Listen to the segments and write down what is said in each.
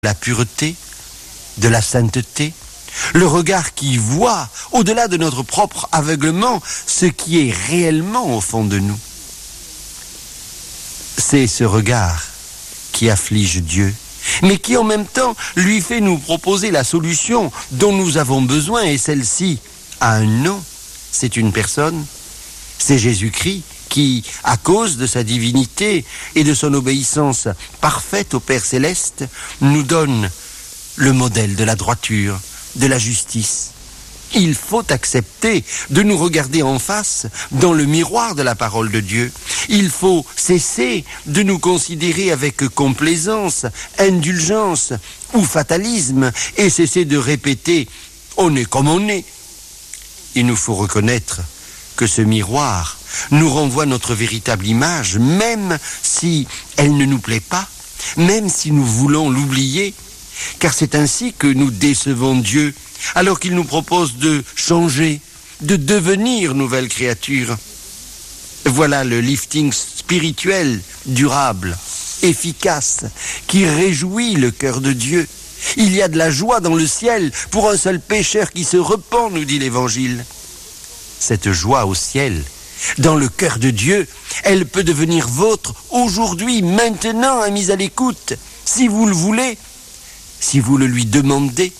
la pureté, de la sainteté, le regard qui voit, au-delà de notre propre aveuglement, ce qui est réellement au fond de nous. C'est ce regard qui afflige Dieu, mais qui en même temps lui fait nous proposer la solution dont nous avons besoin, et celle-ci a un nom, c'est une personne, c'est Jésus-Christ qui, à cause de sa divinité et de son obéissance parfaite au Père Céleste, nous donne le modèle de la droiture, de la justice. Il faut accepter de nous regarder en face dans le miroir de la parole de Dieu. Il faut cesser de nous considérer avec complaisance, indulgence ou fatalisme et cesser de répéter « on est comme on est ». Il nous faut reconnaître que ce miroir nous renvoie notre véritable image, même si elle ne nous plaît pas, même si nous voulons l'oublier, car c'est ainsi que nous décevons Dieu, alors qu'il nous propose de changer, de devenir nouvelle créature. Voilà le lifting spirituel, durable, efficace, qui réjouit le cœur de Dieu. Il y a de la joie dans le ciel pour un seul pécheur qui se repent, nous dit l'Évangile. Cette joie au ciel, dans le cœur de Dieu, elle peut devenir vôtre aujourd'hui, maintenant, mise à l'écoute, si vous le voulez, si vous le lui demandez.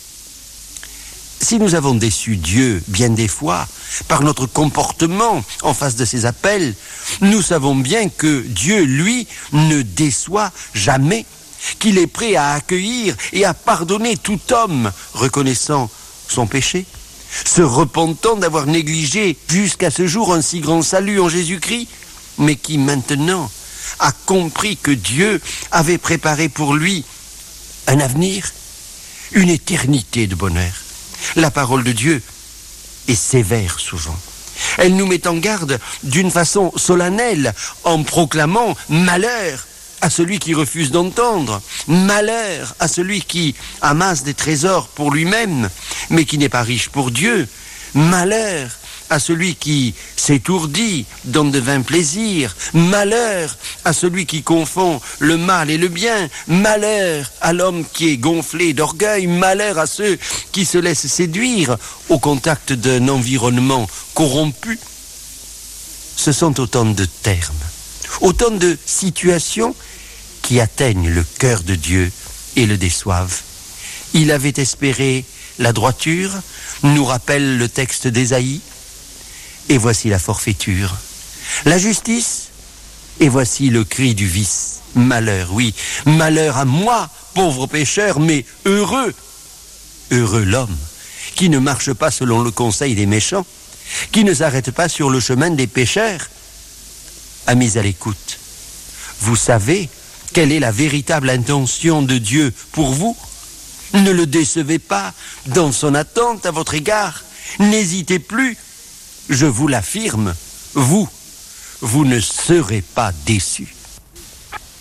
Si nous avons déçu Dieu bien des fois par notre comportement en face de ses appels, nous savons bien que Dieu, lui, ne déçoit jamais, qu'il est prêt à accueillir et à pardonner tout homme reconnaissant son péché, se repentant d'avoir négligé jusqu'à ce jour un si grand salut en Jésus-Christ, mais qui maintenant a compris que Dieu avait préparé pour lui un avenir, une éternité de bonheur. La parole de Dieu est sévère souvent. Elle nous met en garde d'une façon solennelle en proclamant « malheur » à celui qui refuse d'entendre, malheur à celui qui amasse des trésors pour lui-même, mais qui n'est pas riche pour Dieu, malheur à celui qui s'étourdit dans de vains plaisirs, malheur à celui qui confond le mal et le bien, malheur à l'homme qui est gonflé d'orgueil, malheur à ceux qui se laissent séduire au contact d'un environnement corrompu. Ce sont autant de termes, autant de situations qui atteignent le cœur de Dieu et le déçoivent. Il avait espéré la droiture, nous rappelle le texte d'Ésaïe, et voici la forfaiture. La justice, et voici le cri du vice. Malheur, oui, malheur à moi, pauvre pécheur, mais heureux. Heureux l'homme qui ne marche pas selon le conseil des méchants, qui ne s'arrête pas sur le chemin des pécheurs. Amis à l'écoute, vous savez quelle est la véritable intention de Dieu pour vous? Ne le décevez pas dans son attente à votre égard. N'hésitez plus. Je vous l'affirme, vous ne serez pas déçus.